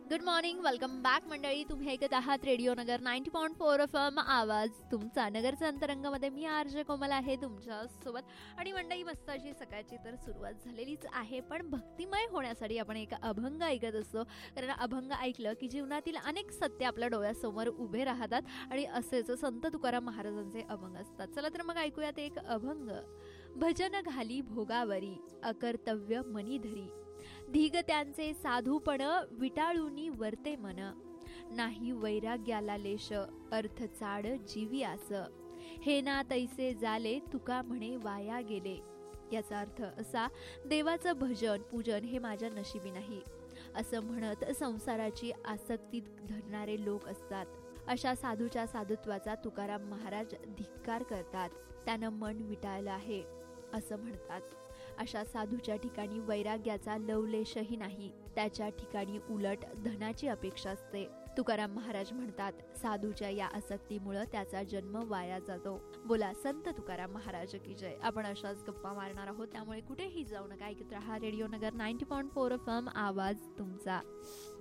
Good morning, welcome back मंडळी. तुम्ही ऐकत आहात रेडिओ नगर 90.4 FM, आवाज तुमचा. नगरच्या अंतरंगामध्ये मी आरजे कोमल आहे तुमच्या सोबत. आणि मंडळी, मस्त अशी सकाळची तर सुरुवात झालेलीच आहे, पण भक्तिमय होण्यासाठी आपण एक अभंग ऐकत असतो. कारण अभंग ऐकलं की जीवनातील अनेक सत्य आपल्या डोळ्यासमोर उभे राहतात आणि असेच संत तुकाराम महाराजांचे अभंग असतात. चला तर मग ऐकूयात एक अभंग. भजन घाली भोगावरी, अकर्तव्य मनी धरी, धीग त्यांचे साधूपण, विटाळूनी वर्ते मन, नाही वैराग्याला लेश, अर्थ चाड जीवी आस, हे ना तैसे झाले तुका म्हणे वाया गेले. याचा अर्थ असा, देवाचं भजन पूजन हे माझ्या नशिबी नाही असं म्हणत संसाराची आसक्ती धरणारे लोक असतात. अशा साधूच्या साधुत्वाचा तुकाराम महाराज धिक्कार करतात. त्यानं मन विटाळलं आहे असं म्हणतात. अशा साधूच्या ठिकाणी वैराग्याचा लवलेशही नाही, त्याच्या ठिकाणी उलट धनाची अपेक्षा असते. तुकाराम महाराज म्हणतात, साधूच्या या आसक्तीमुळे त्याचा जन्म वाया जातो. बोला संत तुकाराम महाराज की जय. आपण अशाच गप्पा मारणार आहोत, त्यामुळे कुठेही जाऊ नका. ऐकत रहा रेडिओ नगर 90.4 FM, आवाज तुमचा.